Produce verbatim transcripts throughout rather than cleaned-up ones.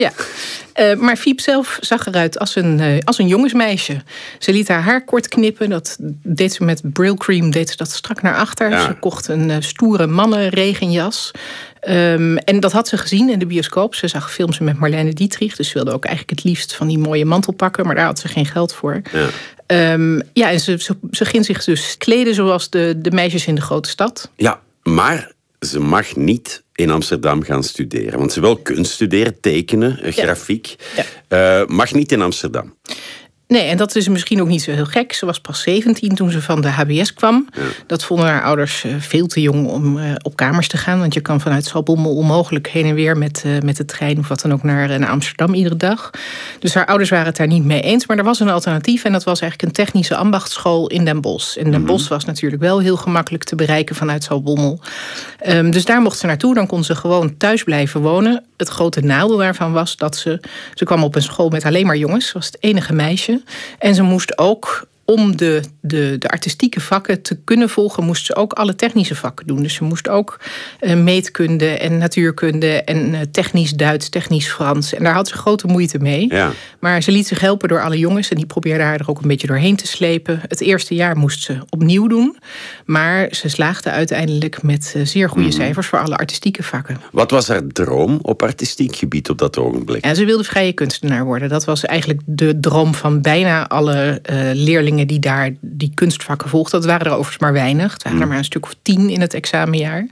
Ja, uh, maar Fiep zelf zag eruit als een, uh, als een jongensmeisje. Ze liet haar haar kort knippen. Dat deed ze met Brylcreem, deed ze dat strak naar achter. Ja. Ze kocht een uh, stoere mannenregenjas. Um, en dat had ze gezien in de bioscoop. Ze zag films met Marlene Dietrich. Dus ze wilde ook eigenlijk het liefst van die mooie mantel pakken. Maar daar had ze geen geld voor. Ja, um, ja en ze, ze, ze ging zich dus kleden zoals de, de meisjes in de grote stad. Ja, maar ze mag niet in Amsterdam gaan studeren. Want ze wil kunst studeren, tekenen, grafiek. Ja. Ja. Uh, mag niet in Amsterdam. Nee, en dat is misschien ook niet zo heel gek. Ze was pas zeventien toen ze van de H B S kwam. Ja. Dat vonden haar ouders veel te jong om uh, op kamers te gaan. Want je kan vanuit Zaltbommel onmogelijk heen en weer met, uh, met de trein of wat dan ook naar, naar Amsterdam iedere dag. Dus haar ouders waren het daar niet mee eens. Maar er was een alternatief en dat was eigenlijk een technische ambachtsschool in Den Bosch. En Den mm-hmm. Bosch was natuurlijk wel heel gemakkelijk te bereiken vanuit Zaltbommel. Um, dus daar mocht ze naartoe. Dan kon ze gewoon thuis blijven wonen. Het grote nadeel daarvan was dat ze... Ze kwam op een school met alleen maar jongens. Ze was het enige meisje. En ze moest ook, om de, de, de artistieke vakken te kunnen volgen, moest ze ook alle technische vakken doen. Dus ze moest ook uh, meetkunde en natuurkunde en uh, technisch Duits, technisch Frans. En daar had ze grote moeite mee. Ja. Maar ze liet zich helpen door alle jongens en die probeerden haar er ook een beetje doorheen te slepen. Het eerste jaar moest ze opnieuw doen. Maar ze slaagde uiteindelijk met uh, zeer goede mm. cijfers voor alle artistieke vakken. Wat was haar droom op artistiek gebied op dat ogenblik? Ja, ze wilde vrije kunstenaar worden. Dat was eigenlijk de droom van bijna alle uh, leerlingen die daar die kunstvakken volgden. Dat waren er overigens maar weinig. Het waren mm. er maar een stuk of tien in het examenjaar.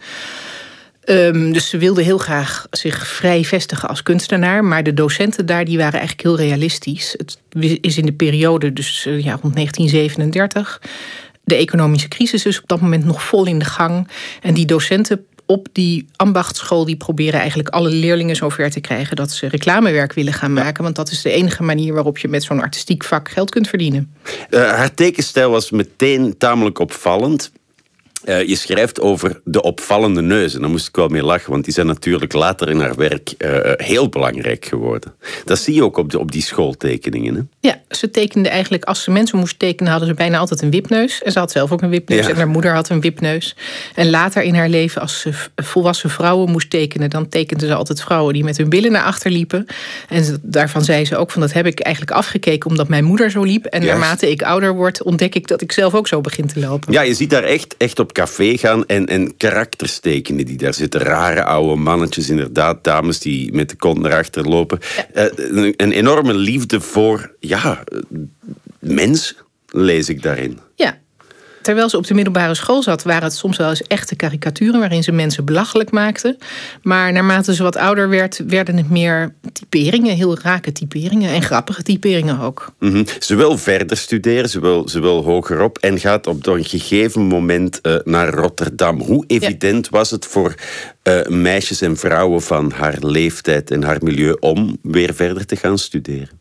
Um, dus ze wilde heel graag zich vrij vestigen als kunstenaar. Maar de docenten daar die waren eigenlijk heel realistisch. Het is in de periode, dus uh, ja, rond negentien zevenendertig... De economische crisis is op dat moment nog vol in de gang. En die docenten op die ambachtsschool die proberen eigenlijk alle leerlingen zover te krijgen dat ze reclamewerk willen gaan maken. Want dat is de enige manier waarop je met zo'n artistiek vak geld kunt verdienen. Uh, haar tekenstijl was meteen tamelijk opvallend. Uh, je schrijft over de opvallende neus. En daar moest ik wel mee lachen, want die zijn natuurlijk later in haar werk uh, heel belangrijk geworden. Dat zie je ook op, de, op die schooltekeningen. Hè? Ja, ze tekende eigenlijk, als ze mensen moest tekenen, hadden ze bijna altijd een wipneus. En ze had zelf ook een wipneus ja. en haar moeder had een wipneus. En later in haar leven, als ze volwassen vrouwen moest tekenen, dan tekende ze altijd vrouwen die met hun billen naar achter liepen. En daarvan zei ze ook van, dat heb ik eigenlijk afgekeken omdat mijn moeder zo liep. En Juist. naarmate ik ouder word, ontdek ik dat ik zelf ook zo begin te lopen. Ja, je ziet daar echt, echt op café gaan en, en karakters tekenen die daar zitten. Rare oude mannetjes, inderdaad, dames die met de kont naar achter lopen. Ja. Uh, een, een enorme liefde voor, ja, mens lees ik daarin. Ja. Terwijl ze op de middelbare school zat, waren het soms wel eens echte karikaturen waarin ze mensen belachelijk maakten. Maar naarmate ze wat ouder werd, werden het meer typeringen, heel rake typeringen en grappige typeringen ook. Mm-hmm. Ze wil verder studeren, ze wil, ze wil hogerop en gaat op een gegeven moment uh, naar Rotterdam. Hoe evident ja. was het voor uh, meisjes en vrouwen van haar leeftijd en haar milieu om weer verder te gaan studeren?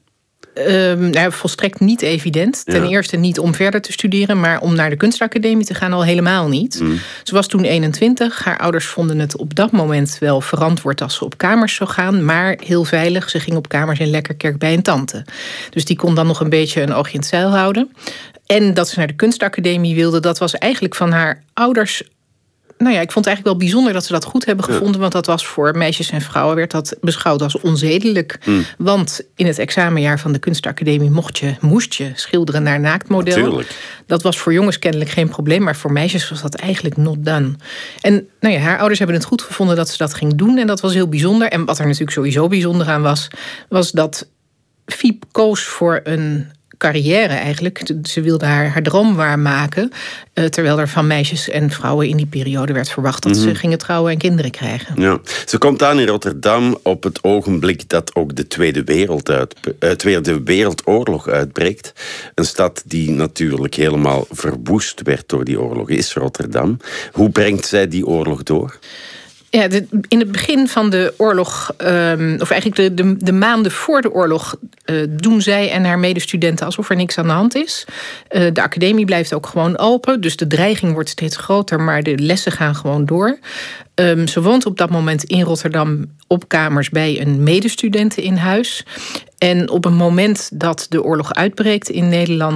Um, nou, volstrekt niet evident. Ten ja. eerste niet om verder te studeren, maar om naar de kunstacademie te gaan al helemaal niet. Mm. Ze was toen eenentwintig. Haar ouders vonden het op dat moment wel verantwoord als ze op kamers zou gaan, maar heel veilig. Ze ging op kamers in Lekkerkerk bij een tante. Dus die kon dan nog een beetje een oogje in het zeil houden. En dat ze naar de kunstacademie wilde, dat was eigenlijk van haar ouders. Nou ja, ik vond het eigenlijk wel bijzonder dat ze dat goed hebben gevonden. Ja. Want dat was voor meisjes en vrouwen werd dat beschouwd als onzedelijk. Mm. Want in het examenjaar van de kunstacademie mocht je, moest je schilderen naar naaktmodel. Natuurlijk. Dat was voor jongens kennelijk geen probleem. Maar voor meisjes was dat eigenlijk not done. En nou ja, haar ouders hebben het goed gevonden dat ze dat ging doen. En dat was heel bijzonder. En wat er natuurlijk sowieso bijzonder aan was, was dat Fiep koos voor een carrière eigenlijk. Ze wilde haar, haar droom waarmaken. Uh, terwijl er van meisjes en vrouwen in die periode werd verwacht dat mm-hmm. ze gingen trouwen en kinderen krijgen. Ja. Ze komt aan in Rotterdam op het ogenblik dat ook de Tweede, Wereld uit, uh, Tweede Wereldoorlog uitbreekt. Een stad die natuurlijk helemaal verwoest werd door die oorlog is Rotterdam. Hoe brengt zij die oorlog door? Ja, de, in het begin van de oorlog, um, of eigenlijk de, de, de maanden voor de oorlog, uh, doen zij en haar medestudenten alsof er niks aan de hand is. Uh, de academie blijft ook gewoon open, dus de dreiging wordt steeds groter, maar de lessen gaan gewoon door. Um, ze woont op dat moment in Rotterdam op kamers bij een medestudente in huis. En op een moment dat de oorlog uitbreekt in Nederland,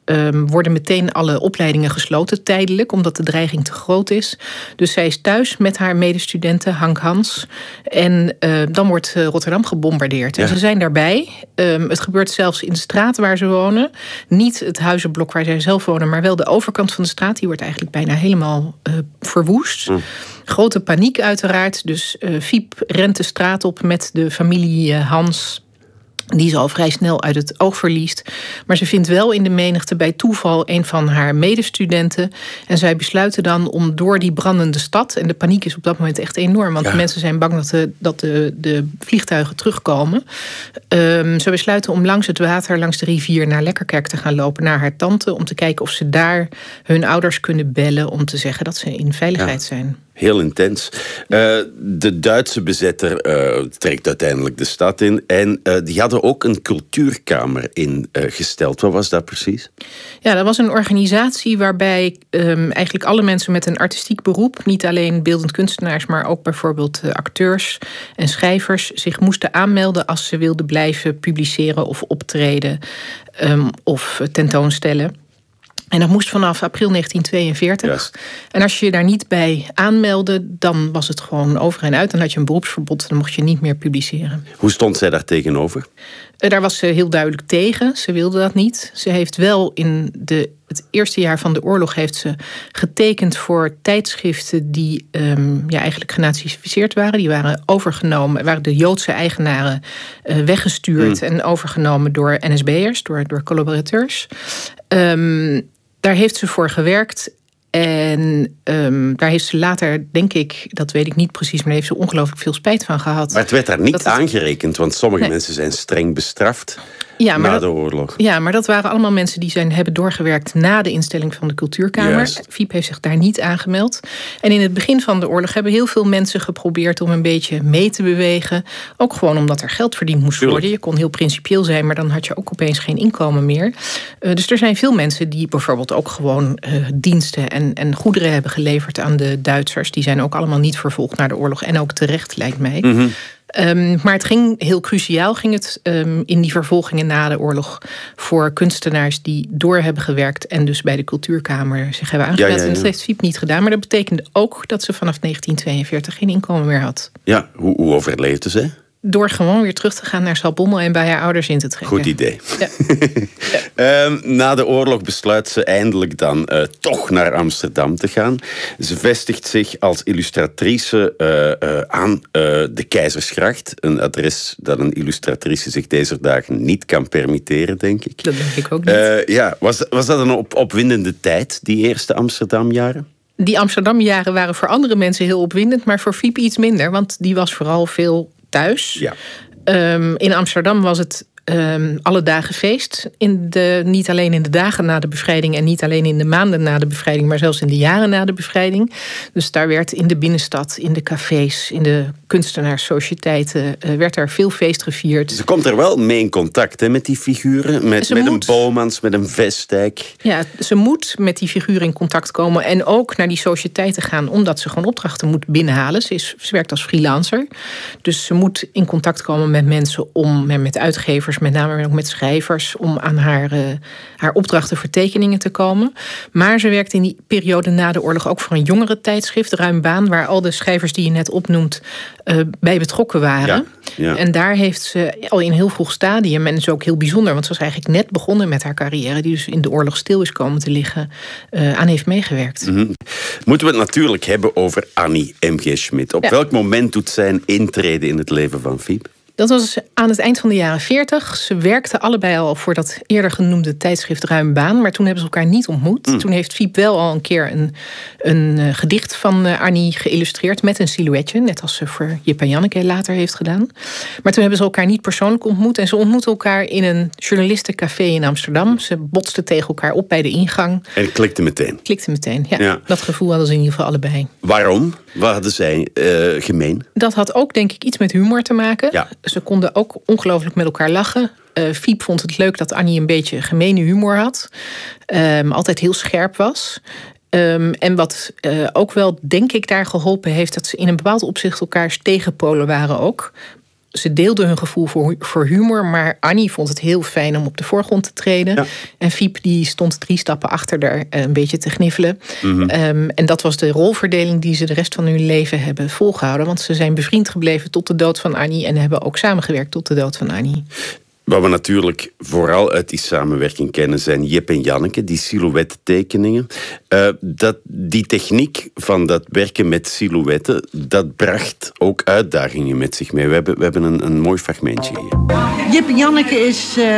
um, worden meteen alle opleidingen gesloten tijdelijk, omdat de dreiging te groot is. Dus zij is thuis met haar medestudenten, Hank Hans. En uh, dan wordt uh, Rotterdam gebombardeerd. Ja. En ze zijn daarbij. Um, het gebeurt zelfs in de straat waar ze wonen. Niet het huizenblok waar zij zelf wonen, maar wel de overkant van de straat. Die wordt eigenlijk bijna helemaal uh, verwoest. Mm. Grote paniek uiteraard. Dus uh, Fiep rent de straat op met de familie uh, Hans, die ze al vrij snel uit het oog verliest. Maar ze vindt wel in de menigte bij toeval een van haar medestudenten. En zij besluiten dan om door die brandende stad, en de paniek is op dat moment echt enorm, want ja. de mensen zijn bang dat de, dat de, de vliegtuigen terugkomen. Um, ze besluiten om langs het water, langs de rivier naar Lekkerkerk te gaan lopen, naar haar tante, om te kijken of ze daar hun ouders kunnen bellen om te zeggen dat ze in veiligheid ja. zijn. Heel intens. Uh, de Duitse bezetter uh, trekt uiteindelijk de stad in. En uh, die hadden ook een cultuurkamer ingesteld. Uh, Wat was dat precies? Ja, dat was een organisatie waarbij um, eigenlijk alle mensen met een artistiek beroep, niet alleen beeldend kunstenaars, maar ook bijvoorbeeld uh, acteurs en schrijvers, zich moesten aanmelden als ze wilden blijven publiceren of optreden um, of tentoonstellen. En dat moest vanaf april negentien tweeënveertig. Yes. En als je je daar niet bij aanmeldde, dan was het gewoon over en uit. Dan had je een beroepsverbod, dan mocht je niet meer publiceren. Hoe stond zij daar tegenover? Daar was ze heel duidelijk tegen. Ze wilde dat niet. Ze heeft wel in de, het eerste jaar van de oorlog heeft ze getekend voor tijdschriften die um, ja, eigenlijk genazificeerd waren. Die waren overgenomen, waren de Joodse eigenaren uh, weggestuurd mm. en overgenomen door N S B'ers, door, door collaborateurs. Um, daar heeft ze voor gewerkt. En um, daar heeft ze later, denk ik, dat weet ik niet precies, maar heeft ze ongelooflijk veel spijt van gehad. Maar het werd daar niet het... aangerekend, want sommige nee. mensen zijn streng bestraft ja, na dat, de oorlog. Ja, maar dat waren allemaal mensen die zijn, hebben doorgewerkt na de instelling van de Cultuurkamer. Juist. Fiep heeft zich daar niet aangemeld. En in het begin van de oorlog hebben heel veel mensen geprobeerd om een beetje mee te bewegen. Ook gewoon omdat er geld verdiend moest Tuurlijk. worden. Je kon heel principieel zijn, maar dan had je ook opeens geen inkomen meer. Uh, dus er zijn veel mensen die bijvoorbeeld ook gewoon uh, diensten en, en goederen hebben geleverd aan de Duitsers. Die zijn ook allemaal niet vervolgd na de oorlog. En ook terecht, lijkt mij. Mm-hmm. Um, maar het ging heel cruciaal ging het um, in die vervolgingen na de oorlog voor kunstenaars die door hebben gewerkt en dus bij de Cultuurkamer zich hebben aangemeld. Ja, ja, ja. En dat heeft Fiep niet gedaan, maar dat betekende ook dat ze vanaf negentien tweeënveertig geen inkomen meer had. Ja, hoe, hoe overleefde ze? Door gewoon weer terug te gaan naar Zaltbommel en bij haar ouders in te trekken. Goed idee. Ja. ja. um, na de oorlog besluit ze eindelijk dan uh, toch naar Amsterdam te gaan. Ze vestigt zich als illustratrice uh, uh, aan uh, de Keizersgracht. Een adres dat een illustratrice zich deze dagen niet kan permitteren, denk ik. Dat denk ik ook niet. Uh, ja, was, was dat een op, opwindende tijd, die eerste Amsterdamjaren? Die Amsterdamjaren waren voor andere mensen heel opwindend, maar voor Fiep iets minder, want die was vooral veel thuis. Ja. Um, in Amsterdam was het um, alle dagen feest. In de, niet alleen in de dagen na de bevrijding en niet alleen in de maanden na de bevrijding, maar zelfs in de jaren na de bevrijding. Dus daar werd in de binnenstad, in de cafés, in de kunstenaarssociëteiten, uh, werd daar veel feest gevierd. Ze komt er wel mee in contact hè, met die figuren, met, met een Bomans, met een Vestdijk. Ja, ze moet met die figuren in contact komen en ook naar die sociëteiten gaan, omdat ze gewoon opdrachten moet binnenhalen. Ze, is, ze werkt als freelancer, dus ze moet in contact komen met mensen, om met uitgevers, met name ook met schrijvers, om aan haar, uh, haar opdrachten voor tekeningen te komen. Maar ze werkt in die periode na de oorlog ook voor een jongere tijdschrift, Ruim Baan, waar al de schrijvers die je net opnoemt uh, bij betrokken waren. Ja, ja. En daar heeft ze al in een heel vroeg stadium, en dat is ook heel bijzonder, want ze was eigenlijk net begonnen met haar carrière, die dus in de oorlog stil is komen te liggen, uh, aan heeft meegewerkt. Mm-hmm. Moeten we het natuurlijk hebben over Annie M G. Schmid. Op ja. welk moment doet zij een intrede in het leven van Fiep? Dat was aan het eind van de jaren veertig. Ze werkten allebei al voor dat eerder genoemde tijdschrift Ruim Baan. Maar toen hebben ze elkaar niet ontmoet. Mm. Toen heeft Fiep wel al een keer een, een uh, gedicht van uh, Annie geïllustreerd met een silhouetje. Net als ze voor Jip en Janneke later heeft gedaan. Maar toen hebben ze elkaar niet persoonlijk ontmoet. En ze ontmoetten elkaar in een journalistencafé in Amsterdam. Ze botsten tegen elkaar op bij de ingang. En klikte meteen. Klikte meteen, ja. ja. Dat gevoel hadden ze in ieder geval allebei. Waarom? Wat hadden zij uh, gemeen? Dat had ook denk ik iets met humor te maken. Ja. Ze konden ook ongelooflijk met elkaar lachen. Uh, Fiep vond het leuk dat Annie een beetje gemene humor had. Um, altijd heel scherp was. Um, en wat uh, ook wel, denk ik, daar geholpen heeft, dat ze in een bepaald opzicht elkaars tegenpolen waren ook. ze deelden hun gevoel voor, voor humor, maar Annie vond het heel fijn om op de voorgrond te treden. Ja. En Fiep die stond drie stappen achter daar een beetje te gniffelen. Mm-hmm. Um, en dat was de rolverdeling die ze de rest van hun leven hebben volgehouden. Want ze zijn bevriend gebleven tot de dood van Annie en hebben ook samengewerkt tot de dood van Annie. Wat we natuurlijk vooral uit die samenwerking kennen zijn Jip en Janneke, die silhouettekeningen. Uh, dat, die techniek van dat werken met silhouetten, dat bracht ook uitdagingen met zich mee. We hebben, we hebben een, een mooi fragmentje hier. Jip en Janneke is uh,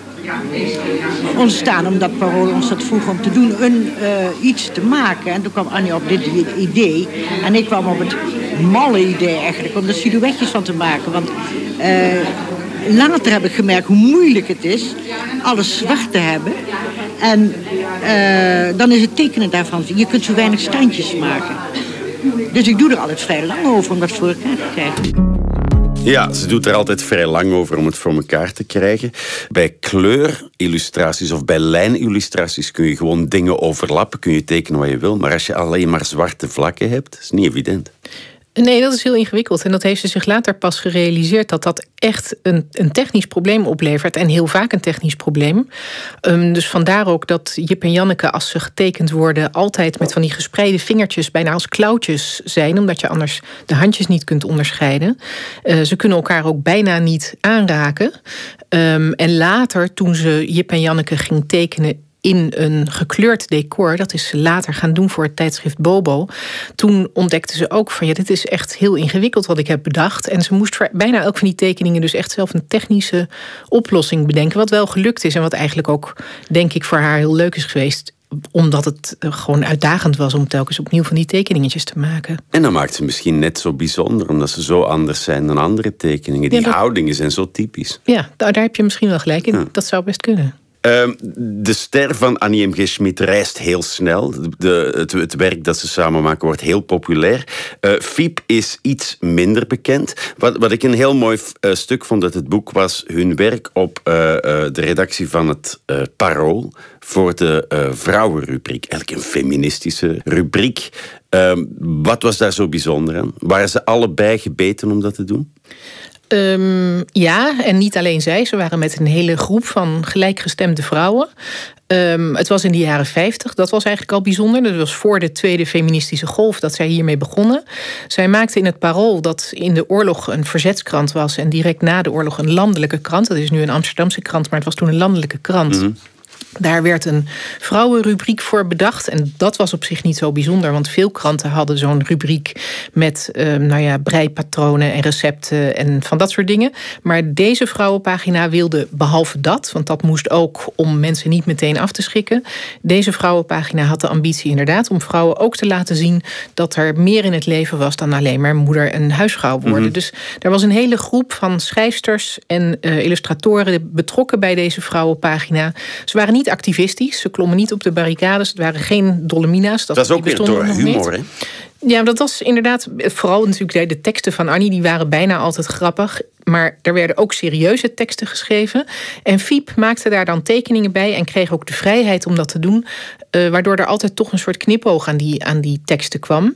ontstaan omdat Parool ons dat vroeg om te doen, een, uh, iets te maken. En toen kwam Annie op dit idee. En ik kwam op het malle idee eigenlijk om er silhouetjes van te maken. Want Uh, later heb ik gemerkt hoe moeilijk het is alles zwart te hebben. En uh, dan is het tekenen daarvan. Je kunt zo weinig standjes maken. Dus ik doe er altijd vrij lang over om dat voor elkaar te krijgen. Ja, ze doet er altijd vrij lang over om het voor elkaar te krijgen. Bij kleurillustraties of bij lijnillustraties kun je gewoon dingen overlappen. Kun je tekenen wat je wil. Maar als je alleen maar zwarte vlakken hebt, is het niet evident. Nee, dat is heel ingewikkeld. En dat heeft ze zich later pas gerealiseerd dat dat echt een, een technisch probleem oplevert. En heel vaak een technisch probleem. Um, dus vandaar ook dat Jip en Janneke, als ze getekend worden, altijd met van die gespreide vingertjes, bijna als klauwtjes zijn. Omdat je anders de handjes niet kunt onderscheiden. Uh, ze kunnen elkaar ook bijna niet aanraken. Um, en later, toen ze Jip en Janneke ging tekenen in een gekleurd decor, dat is ze later gaan doen voor het tijdschrift Bobo. Toen ontdekte ze ook van ja, dit is echt heel ingewikkeld wat ik heb bedacht. En ze moest voor bijna elk van die tekeningen dus echt zelf een technische oplossing bedenken, wat wel gelukt is en wat eigenlijk ook, denk ik, voor haar heel leuk is geweest. Omdat het gewoon uitdagend was om telkens opnieuw van die tekeningetjes te maken. En dan maakt ze misschien net zo bijzonder, omdat ze zo anders zijn dan andere tekeningen. Die ja, dat... houdingen zijn zo typisch. Ja, daar heb je misschien wel gelijk in. Ja. Dat zou best kunnen. Uh, de ster van Annie M G Schmid reist heel snel. De, het, het werk dat ze samen maken wordt heel populair. Uh, Fiep is iets minder bekend. Wat, wat ik een heel mooi uh, stuk vond uit het boek was hun werk op uh, uh, de redactie van het uh, Parool voor de uh, vrouwenrubriek. Eigenlijk een feministische rubriek. Uh, wat was daar zo bijzonder aan? Waren ze allebei gebeten om dat te doen? Um, ja, en niet alleen zij. Ze waren met een hele groep van gelijkgestemde vrouwen. Um, het was in de jaren vijftig, dat was eigenlijk al bijzonder. Dat was voor de tweede feministische golf dat zij hiermee begonnen. Zij maakte in het Parool, dat in de oorlog een verzetskrant was en direct na de oorlog een landelijke krant. Dat is nu een Amsterdamse krant, maar het was toen een landelijke krant. Mm-hmm. Daar werd een vrouwenrubriek voor bedacht. En dat was op zich niet zo bijzonder. Want veel kranten hadden zo'n rubriek met uh, nou ja, breipatronen en recepten en van dat soort dingen. Maar deze vrouwenpagina wilde behalve dat, want dat moest ook om mensen niet meteen af te schrikken. Deze vrouwenpagina had de ambitie inderdaad om vrouwen ook te laten zien dat er meer in het leven was dan alleen maar moeder en huisvrouw worden. Mm-hmm. Dus er was een hele groep van schrijfsters en uh, illustratoren betrokken bij deze vrouwenpagina. Ze waren niet activistisch, ze klommen niet op de barricades, het waren geen dolomina's. Dat, dat is ook weer door humor, hè? Ja, dat was inderdaad, vooral natuurlijk de teksten van Annie, die waren bijna altijd grappig. Maar er werden ook serieuze teksten geschreven. En Fiep maakte daar dan tekeningen bij en kreeg ook de vrijheid om dat te doen. Uh, waardoor er altijd toch een soort knipoog aan die, aan die teksten kwam.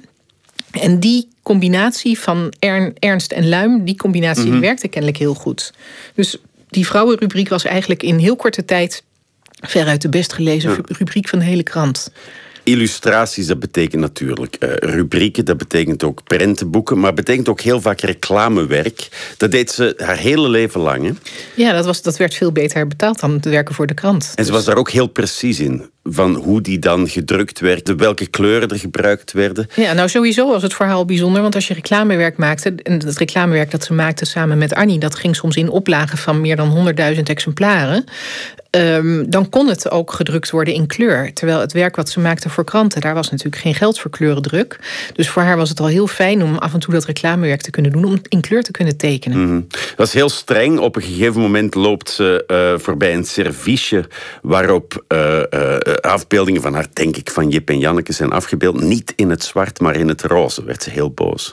En die combinatie van ernst en luim, die combinatie mm-hmm. die werkte kennelijk heel goed. Dus die vrouwenrubriek was eigenlijk in heel korte tijd veruit de best gelezen ja. rubriek van de hele krant. Illustraties, dat betekent natuurlijk uh, rubrieken, dat betekent ook prentenboeken, maar betekent ook heel vaak reclamewerk. Dat deed ze haar hele leven lang, hè? Ja, dat, was, dat werd veel beter betaald dan het werken voor de krant. En ze was daar ook heel precies in, van hoe die dan gedrukt werd, welke kleuren er gebruikt werden. Ja, nou sowieso was het verhaal bijzonder, want als je reclamewerk maakte, en het reclamewerk dat ze maakte samen met Annie, dat ging soms in oplagen van meer dan honderdduizend exemplaren. Um, dan kon het ook gedrukt worden in kleur. Terwijl het werk wat ze maakte voor kranten, daar was natuurlijk geen geld voor kleurendruk. Dus voor haar was het al heel fijn om af en toe dat reclamewerk te kunnen doen, om in kleur te kunnen tekenen. Mm-hmm. Dat is heel streng. Op een gegeven moment loopt ze uh, voorbij een serviesje waarop uh, uh, afbeeldingen van haar, denk ik, van Jip en Janneke zijn afgebeeld. Niet in het zwart, maar in het roze. Werd ze heel boos. Ja.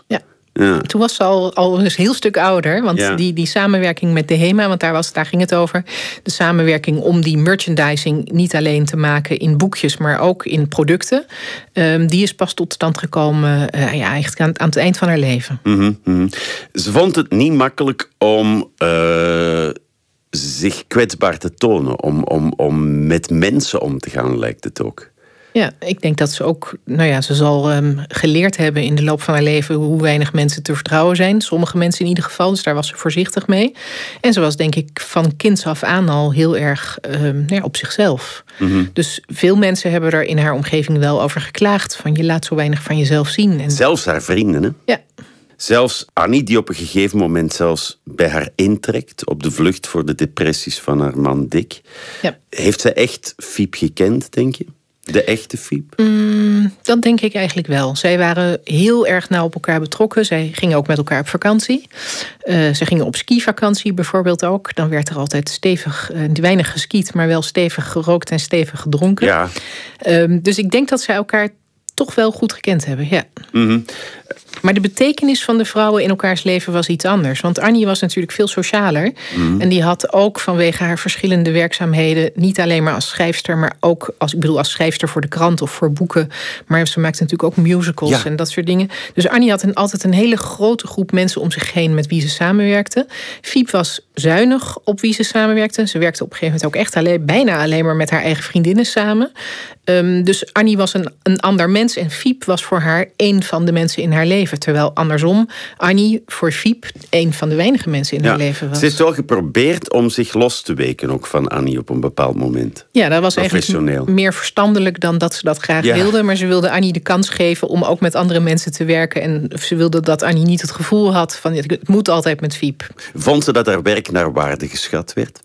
Ja. Toen was ze al, al een heel stuk ouder. Want Ja. die, die samenwerking met de HEMA, want daar, was, daar ging het over. De samenwerking om die merchandising niet alleen te maken in boekjes, maar ook in producten. Um, die is pas tot stand gekomen uh, ja, eigenlijk aan, aan het eind van haar leven. Mm-hmm, mm-hmm. Ze vond het niet makkelijk om uh, zich kwetsbaar te tonen. Om, om, om met mensen om te gaan, lijkt het ook. Ja, ik denk dat ze ook, nou ja, ze zal um, geleerd hebben in de loop van haar leven hoe weinig mensen te vertrouwen zijn. Sommige mensen in ieder geval, dus daar was ze voorzichtig mee. En ze was denk ik van kinds af aan al heel erg um, ja, op zichzelf. Mm-hmm. Dus veel mensen hebben er in haar omgeving wel over geklaagd. Van je laat zo weinig van jezelf zien. En... Zelfs haar vrienden, hè? Ja. Zelfs Annie, die op een gegeven moment zelfs bij haar intrekt op de vlucht voor de depressies van haar man Dick. Ja. Heeft zij echt Fiep gekend, denk je? De echte Fiep? Mm, dat denk ik eigenlijk wel. Zij waren heel erg nauw op elkaar betrokken. Zij gingen ook met elkaar op vakantie. Uh, ze gingen op skivakantie bijvoorbeeld ook. Dan werd er altijd stevig, uh, weinig geskiet, maar wel stevig gerookt en stevig gedronken. Ja. Um, dus ik denk dat zij elkaar toch wel goed gekend hebben, ja. Mm-hmm. Maar de betekenis van de vrouwen in elkaars leven was iets anders. Want Annie was natuurlijk veel socialer. Mm. En die had ook vanwege haar verschillende werkzaamheden, niet alleen maar als schrijfster, maar ook als, ik bedoel, als schrijfster voor de krant of voor boeken. Maar ze maakte natuurlijk ook musicals ja. en dat soort dingen. Dus Annie had een, altijd een hele grote groep mensen om zich heen met wie ze samenwerkte. Fiep was zuinig op wie ze samenwerkte. Ze werkte op een gegeven moment ook echt alleen, bijna alleen maar met haar eigen vriendinnen samen. Um, dus Annie was een, een ander mens en Fiep was voor haar één van de mensen in haar leven. Terwijl andersom Annie voor Fiep een van de weinige mensen in ja, haar leven was. Ze heeft wel geprobeerd om zich los te weken ook van Annie op een bepaald moment. Ja, dat was eigenlijk meer verstandelijk dan dat ze dat graag ja. wilde. Maar ze wilde Annie de kans geven om ook met andere mensen te werken. En ze wilde dat Annie niet het gevoel had van het moet altijd met Fiep. Vond ze dat haar werk naar waarde geschat werd?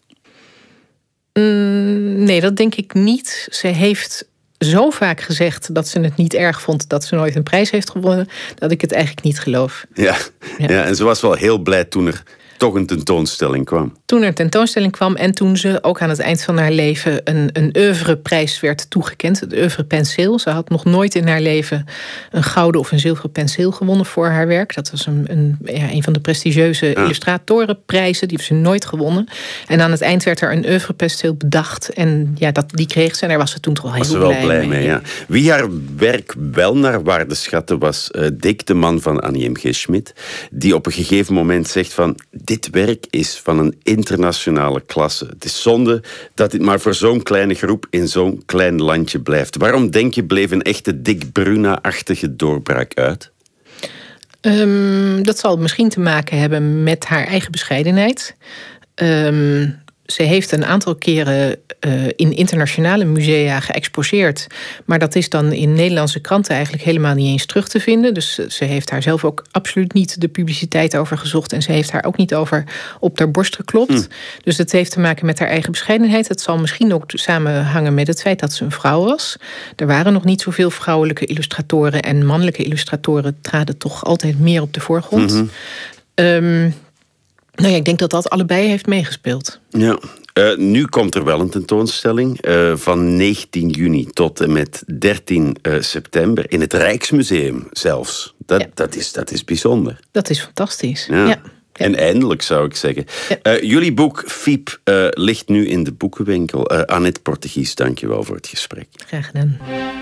Mm, nee, dat denk ik niet. Ze heeft zo vaak gezegd dat ze het niet erg vond dat ze nooit een prijs heeft gewonnen, dat ik het eigenlijk niet geloof. Ja, ja. ja en ze was wel heel blij toen er toch een tentoonstelling kwam. Toen er een tentoonstelling kwam en toen ze ook aan het eind van haar leven een, een oeuvreprijs werd toegekend, het oeuvrepenseel. Ze had nog nooit in haar leven een gouden of een zilveren penseel gewonnen voor haar werk. Dat was een, een, ja, een van de prestigieuze ja. illustratorenprijzen. Die heeft ze nooit gewonnen. En aan het eind werd er een oeuvrepenseel bedacht. En ja, dat, die kreeg ze en daar was ze toen toch wel heel was ze wel blij, blij mee. mee ja. Wie haar werk wel naar waarde schatte was uh, Dick, de man van Annie M G Schmid. Die op een gegeven moment zegt van dit werk is van een internationale klasse. Het is zonde dat dit maar voor zo'n kleine groep in zo'n klein landje blijft. Waarom denk je bleef een echte Dick Bruna-achtige doorbraak uit? Um, dat zal misschien te maken hebben met haar eigen bescheidenheid. Um, Ze heeft een aantal keren uh, in internationale musea geëxposeerd. Maar dat is dan in Nederlandse kranten eigenlijk helemaal niet eens terug te vinden. Dus ze heeft daar zelf ook absoluut niet de publiciteit over gezocht. En ze heeft haar ook niet over op haar borst geklopt. Mm. Dus het heeft te maken met haar eigen bescheidenheid. Het zal misschien ook samenhangen met het feit dat ze een vrouw was. Er waren nog niet zoveel vrouwelijke illustratoren. En mannelijke illustratoren traden toch altijd meer op de voorgrond. Mm-hmm. Um, Nou ja, ik denk dat dat allebei heeft meegespeeld. Ja, uh, nu komt er wel een tentoonstelling uh, van negentien juni tot en met dertien september in het Rijksmuseum zelfs. Dat, ja. dat, is, dat is bijzonder. Dat is fantastisch, ja. ja. En eindelijk, zou ik zeggen. Ja. Uh, jullie boek Fiep uh, ligt nu in de boekenwinkel. Uh, Annette Portegies, dank je wel voor het gesprek. Graag gedaan.